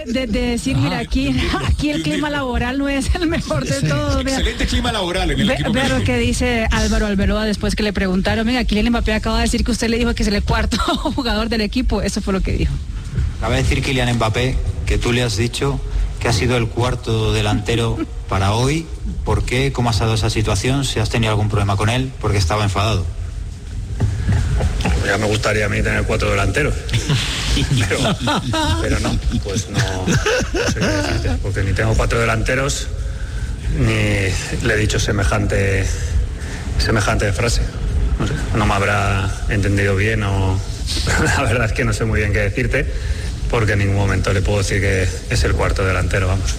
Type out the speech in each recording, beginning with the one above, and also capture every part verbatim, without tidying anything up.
de, de decir, mira, aquí, aquí el clima laboral no es el mejor de Sí. todos. Excelente clima laboral en el Ve, equipo. vea lo que dice Álvaro Arbeloa después que le preguntaron, mira, Kylian Mbappé acaba de decir que usted le dijo que es el cuarto jugador del equipo. Eso fue lo que dijo. Acaba de decir Kylian Mbappé que tú le has dicho que ha sido el cuarto delantero para hoy. ¿Por qué? ¿Cómo has dado esa situación? ¿Si has tenido algún problema con él? Porque estaba enfadado. Ya me gustaría a mí tener cuatro delanteros, pero, pero no, pues no, no sé qué decirte, porque ni tengo cuatro delanteros, ni le he dicho semejante, semejante frase. No sé, no me habrá entendido bien o la verdad es que no sé muy bien qué decirte, porque en ningún momento le puedo decir que es el cuarto delantero, vamos.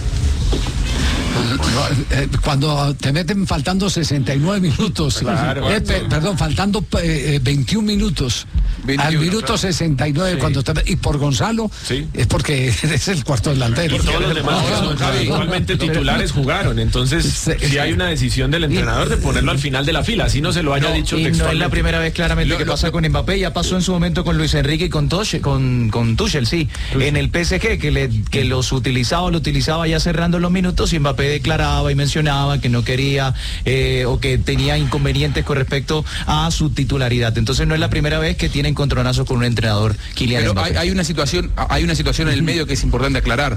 Cuando te meten faltando sesenta y nueve minutos, Claro. eh, pe- perdón, faltando eh, veintiún minutos, veintiuno, al minuto claro. sesenta y nueve, Sí. cuando te, y por Gonzalo, Sí. es porque es el cuarto delantero. Y todos los demás que son, Javi, igualmente titulares jugaron. Entonces, si hay una decisión del entrenador de ponerlo al final de la fila, así no se lo haya No, dicho y no es textualmente. la primera vez claramente Lo- que lo- pasa con Mbappé, ya pasó en su momento con Luis Enrique y con Tuchel, con, con Tuchel, sí, en el P S G, que, le, que los utilizaba, lo utilizaba ya cerrando los minutos y Mbappé declaraba y mencionaba que no quería eh, o que tenía inconvenientes con respecto a su titularidad. Entonces no es la primera vez que tiene encontronazo con un entrenador, Kylian Pero Mbappé. hay, hay una situación, hay una situación en el medio que es importante aclarar.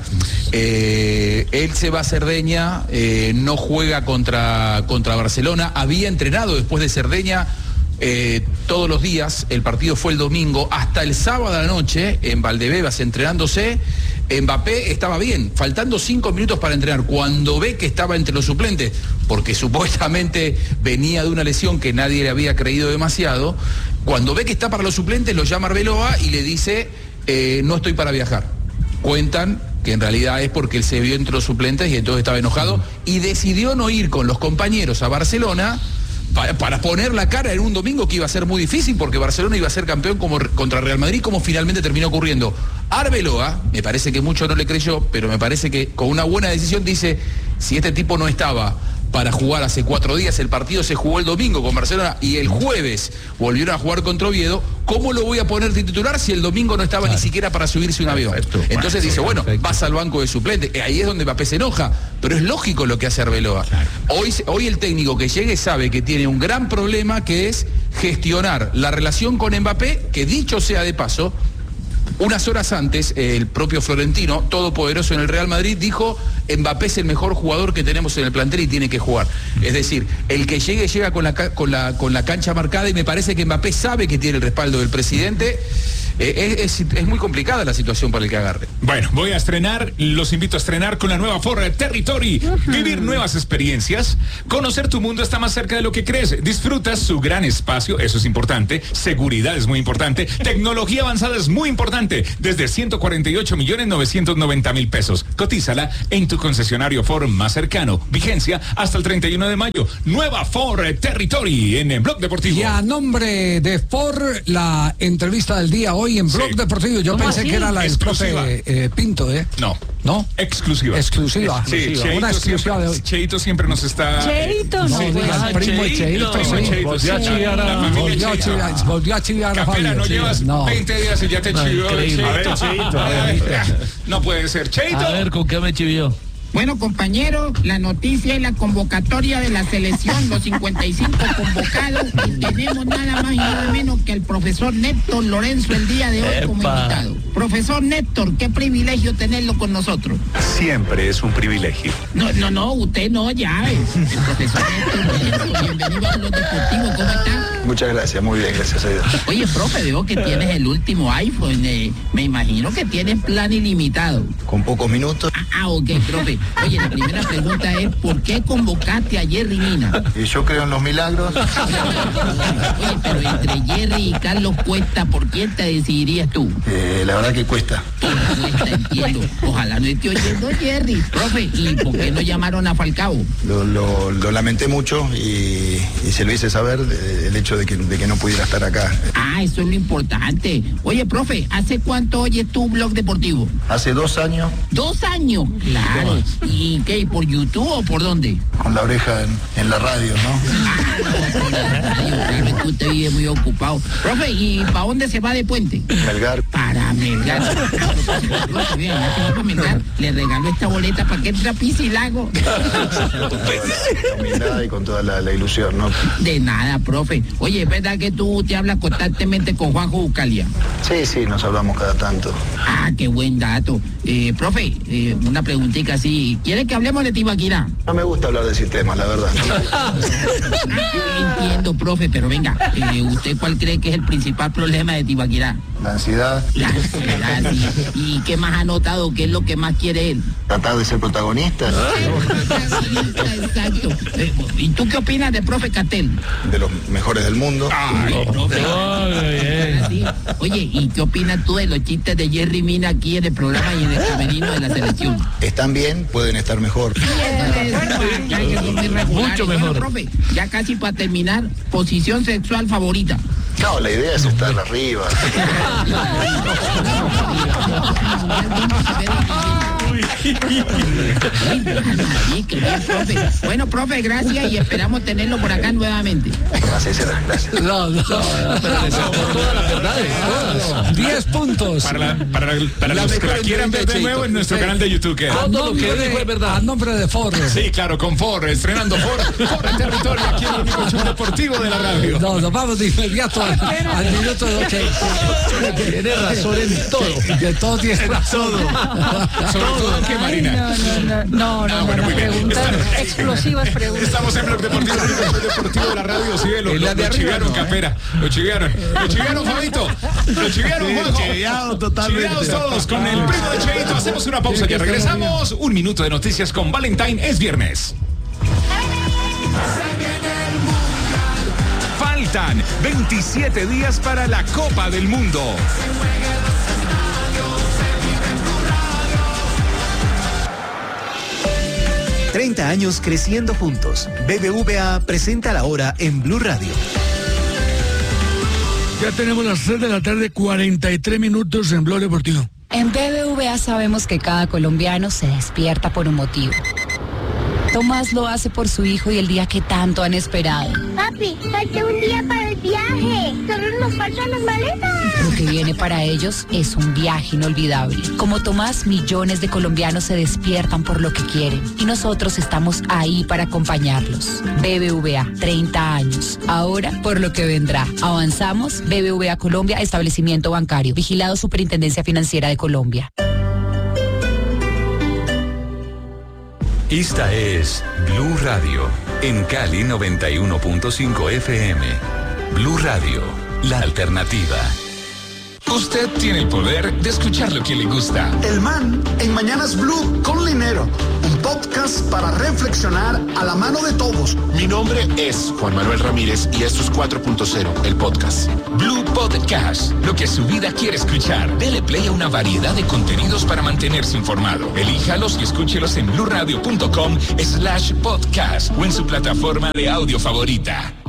Eh, él se va a Cerdeña, eh, no juega contra, contra Barcelona, había entrenado después de Cerdeña eh, todos los días, el partido fue el domingo, hasta el sábado a la noche en Valdebebas entrenándose. Mbappé estaba bien, faltando cinco minutos para entrenar, cuando ve que estaba entre los suplentes, porque supuestamente venía de una lesión que nadie le había creído demasiado, cuando ve que está para los suplentes lo llama Arbeloa y le dice, eh, no estoy para viajar. Cuentan que en realidad es porque él se vio entre los suplentes y entonces estaba enojado y decidió no ir con los compañeros a Barcelona para, para poner la cara en un domingo que iba a ser muy difícil porque Barcelona iba a ser campeón como, contra Real Madrid, como finalmente terminó ocurriendo. Arbeloa, me parece que mucho no le creyó, pero me parece que con una buena decisión dice, si este tipo no estaba para jugar hace cuatro días, el partido se jugó el domingo con Barcelona y el jueves volvieron a jugar contra Oviedo, ¿cómo lo voy a poner de titular si el domingo no estaba claro. ni siquiera para subirse un avión? Perfecto. Entonces bueno, dice, bueno, perfecto. vas al banco de suplente, ahí es donde Mbappé se enoja, pero es lógico lo que hace Arbeloa. Claro. Hoy, hoy el técnico que llegue sabe que tiene un gran problema que es gestionar la relación con Mbappé, que dicho sea de paso, unas horas antes, el propio Florentino, todopoderoso en el Real Madrid, dijo, Mbappé es el mejor jugador que tenemos en el plantel y tiene que jugar. Es decir, el que llegue, llega con la, con la, con la cancha marcada y me parece que Mbappé sabe que tiene el respaldo del presidente. Eh, es, es, es muy complicada la situación para el que agarre. Bueno, voy a estrenar, los invito a estrenar con la nueva Ford Territory. Uh-huh. Vivir nuevas experiencias, conocer tu mundo está más cerca de lo que crees. Disfrutas su gran espacio, eso es importante. Seguridad es muy importante. Tecnología avanzada es muy importante. Desde ciento cuarenta y ocho millones novecientos noventa mil pesos. Cotízala en tu concesionario Ford más cercano. Vigencia hasta el treinta y uno de mayo. Nueva Ford Territory en el Blog Deportivo. Y a nombre de Ford, la entrevista del día hoy en Blog sí. Deportivo. Yo pensé así? que era la del profe eh, Pinto, ¿eh? No. ¿No? Exclusiva. Exclusiva. Sí, exclusiva. Cheito Una exclusiva siempre, de hoy. Cheito siempre nos está... Cheito, no, sí. diga, el primo de Cheito. Volvió a chivar a... Volvió a chivar, volvió a chivar a Capela, no llevas no. veinte días y ya te chivió. A ver, Cheito. A ver. No puede ser. Cheito. A ver, ¿con qué me chivió? Bueno, compañeros, la noticia es la convocatoria de la selección, los cincuenta y cinco convocados, y tenemos nada más y nada menos que el profesor Néstor Lorenzo el día de hoy Epa. como invitado. Profesor Néstor, qué privilegio tenerlo con nosotros. Siempre es un privilegio. No, no, no, usted no, ya es. El profesor Néstor Lorenzo, bienvenido a Los Deportivos, ¿cómo está? Muchas gracias, muy bien, gracias a Dios. Oye, profe, veo que tienes el último iPhone, eh, me imagino que tienes plan ilimitado. Con pocos minutos. Ah, ah, ok, profe. Oye, la primera pregunta es, ¿por qué convocaste a Jerry Mina? Y yo creo en los milagros. Oye, pero entre Jerry y Carlos Cuesta, ¿por quién te decidirías tú? Eh, la verdad que cuesta. Cuesta, entiendo. Ojalá no esté oyendo Jerry. Profe, ¿y por qué no llamaron a Falcao? Lo, lo, lo lamenté mucho y, y se lo hice saber de, el hecho de que, de que no pudiera estar acá. Ah, eso es lo importante. Oye, profe, ¿hace cuánto oyes tu Blog Deportivo? Hace dos años. ¿Dos años? Claro. ¿Y qué? ¿Por YouTube o por dónde? Con la oreja en, en la radio, ¿no? Ah, no, por la radio, claro, es que usted vive muy ocupado. Profe, ¿y para dónde se va de puente? Melgar. Para Melgar. Gracias. Profe, vean, ya que va a comentar, le regalo esta boleta para que entre a Piscilago. Con humildad y con toda la, la ilusión, ¿no? De nada, profe. Oye, ¿es verdad que tú te hablas constantemente con Juanjo Bucalia? Sí, sí, nos hablamos cada tanto. Ah, qué buen dato. Eh, profe, eh, una preguntita así. ¿Quiere que hablemos de Tibaquirá? No me gusta hablar de sistemas, la verdad. Entiendo, profe, pero venga, eh, ¿usted cuál cree que es el principal problema de Tibaquirá? La ansiedad. La ansiedad, sí. ¿Y qué más ha notado? ¿Qué es lo que más quiere él? Tratar de ser protagonista. Exacto. Eh, ¿Y tú qué opinas de profe Catel? De los mejores del mundo. Ay, profe. Sí. Oye, ¿y qué opinas tú de los chistes de Jerry Mina aquí en el programa y en el camerino de la selección? Están bien, pueden estar mejor. Mucho mejor. Bueno, profe, ya casi para terminar, posición sexual favorita. No, la idea es estar arriba. Bueno, profe, gracias y esperamos tenerlo por acá nuevamente. Así será, gracias. No, no. Todas las verdades, todas. diez puntos. Para, la, para, para los que la quieran ver de nuevo en nuestro canal de YouTube. Que A nombre, de, a nombre de Ford. Sí, claro, con Ford, estrenando Ford, Ford Territorio aquí en el único show deportivo de la radio. No, nos vamos de inmediato al, al minuto de ochenta. Tiene razón en todo. Que todo tiene razón. Sobre todo que Marina. No, no, no, no, no, Ah, bueno, no, muy bien. preguntas, Está- explosivas preguntas. Estamos en Blog Deportivo, el único show deportivo de la radio. Sí, lo, En la lo, de lo arriba, chiviaron, ¿no? Capera. Lo chiviaron. Lo chiviaron, Fabito. Lo chiviaron, Juanjo. chiviado totalmente. Chiviados todos con el primo de Cheito. Hacemos una pausa y regresamos. Un minuto de noticias con Valentine. Es viernes. Faltan veintisiete días para la Copa del Mundo. treinta años creciendo juntos. B B V A presenta la hora en Blue Radio. Ya tenemos las tres de la tarde, cuarenta y tres minutos en Blog Deportivo. En B B V A sabemos que cada colombiano se despierta por un motivo. Tomás lo hace por su hijo y el día que tanto han esperado. Papi, falta un día para el viaje. Solo nos faltan las maletas. Lo que viene para ellos es un viaje inolvidable. Como Tomás, millones de colombianos se despiertan por lo que quieren y nosotros estamos ahí para acompañarlos. B B V A, treinta años. Ahora, por lo que vendrá. Avanzamos. B B V A Colombia, establecimiento bancario. Vigilado Superintendencia Financiera de Colombia. Esta es Blue Radio, en Cali noventa y uno punto cinco F M. Blue Radio, la alternativa. Usted tiene el poder de escuchar lo que le gusta. El Man en Mañanas Blue con Linero, un podcast para reflexionar a la mano de todos. Mi nombre es Juan Manuel Ramírez y esto es cuatro punto cero, el podcast. Blue Podcast, lo que su vida quiere escuchar. Dele play a una variedad de contenidos para mantenerse informado. Elíjalos y escúchelos en blue radio punto com slash podcast o en su plataforma de audio favorita.